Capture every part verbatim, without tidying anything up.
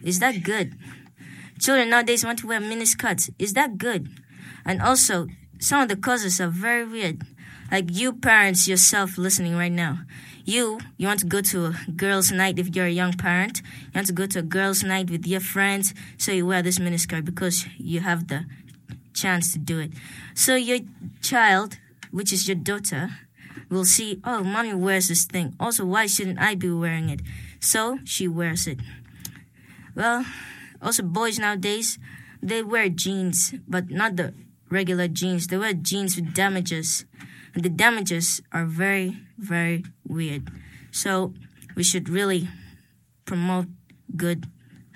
Is that good? Children nowadays want to wear miniskirts. Is that good? And also, some of the causes are very weird. Like you parents yourself listening right now. You, you want to go to a girls' night if you're a young parent. You want to go to a girls' night with your friends, so you wear this miniskirt because you have the chance to do it. So your child, which is your daughter, will see, oh, mommy wears this thing. Also, why shouldn't I be wearing it? So she wears it. Well, also boys nowadays, they wear jeans, but not the regular jeans. They wear jeans with damages. And the damages are very, very weird. So we should really promote good,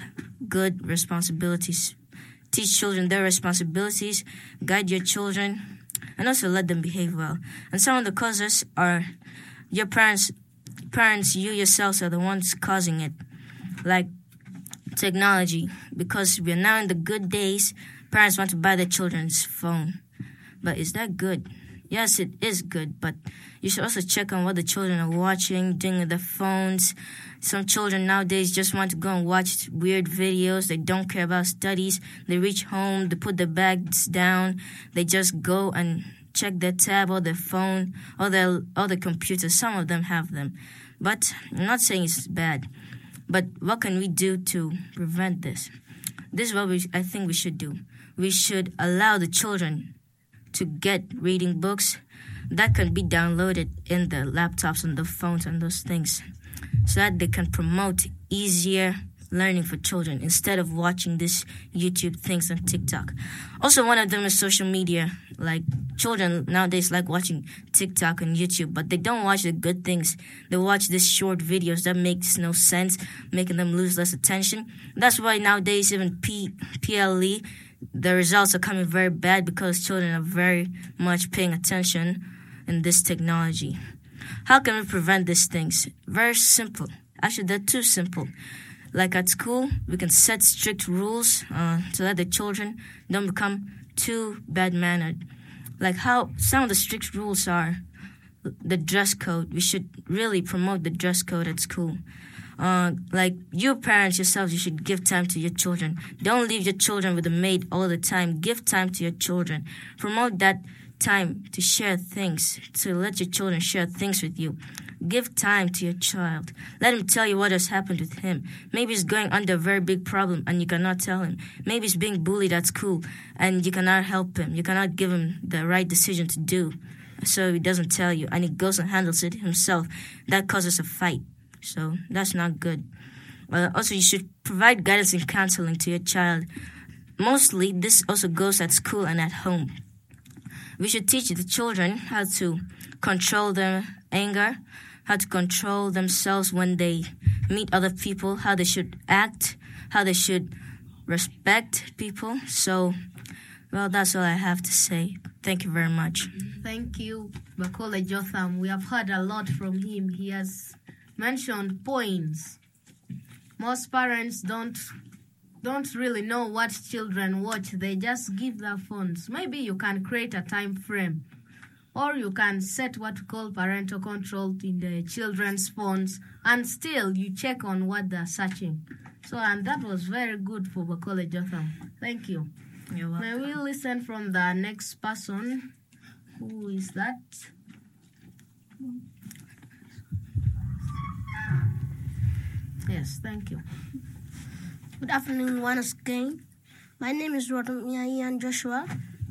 good responsibilities. Teach children their responsibilities, guide your children, and also let them behave well. And some of the causes are your parents, parents, you yourselves are the ones causing it. Like technology, because we're now in the good days, parents want to buy their children's phone. But is that good? Yes, it is good, but you should also check on what the children are watching, doing with their phones. Some children nowadays just want to go and watch weird videos. They don't care about studies. They reach home, they put their bags down. They just go and check their tab or their phone or their, or their computer. Some of them have them. But I'm not saying it's bad. But what can we do to prevent this? This is what we, I think we should do. We should allow the children to get reading books that can be downloaded in the laptops and the phones and those things, so that they can promote easier learning for children instead of watching these YouTube things on TikTok. Also, one of them is social media. Like, children nowadays like watching TikTok and YouTube, but they don't watch the good things. They watch these short videos that makes no sense, making them lose less attention. That's why nowadays even P- PLE, the results are coming very bad because children are very much paying attention in this technology. How can we prevent these things? Very simple. Actually, they're too simple. Like at school, we can set strict rules uh, so that the children don't become too bad-mannered. Like how some of the strict rules are the dress code. We should really promote the dress code at school. Uh, like you parents yourselves, you should give time to your children. Don't leave your children with a maid all the time. Give time to your children. Promote that time to share things, to let your children share things with you. Give time to your child. Let him tell you what has happened with him. Maybe he's going under a very big problem and you cannot tell him. Maybe he's being bullied at school and you cannot help him. You cannot give him the right decision to do. So he doesn't tell you and he goes and handles it himself. That causes a fight. So that's not good. Uh, also, you should provide guidance and counseling to your child. Mostly, this also goes at school and at home. We should teach the children how to control their anger, how to control themselves when they meet other people, how they should act, how they should respect people. So, well, that's all I have to say. Thank you very much. Thank you, Bakola Jotham. We have heard a lot from him. He has mentioned points. Most parents don't don't really know what children watch. They just give their phones. Maybe you can create a time frame, or you can set what we call parental control in the children's phones, and still you check on what they're searching. So, and that was very good for Bakola Jotham. Thank you. You're welcome. May we listen from the next person? Who is that? Yes, thank you. Good afternoon once again. My name is Rotomia Ian Joshua.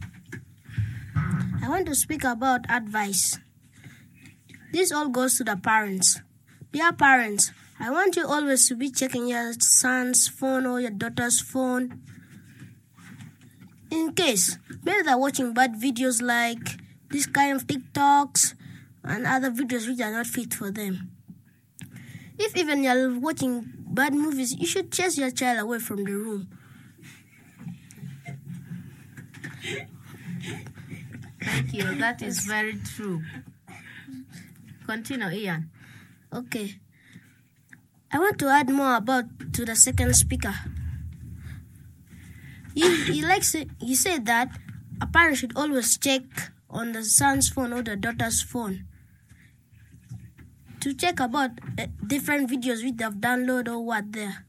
I want to speak about advice. This all goes to the parents. Dear parents, I want you always to be checking your son's phone or your daughter's phone. In case, maybe they're watching bad videos like this kind of TikToks and other videos which are not fit for them. If even you're watching bad movies, you should chase your child away from the room. Thank you. That is very true. Continue, Ian. Okay. I want to add more about to the second speaker. He, he likes it, he said that a parent should always check on the son's phone or the daughter's phone to check about uh, different videos which they've downloaded or what there.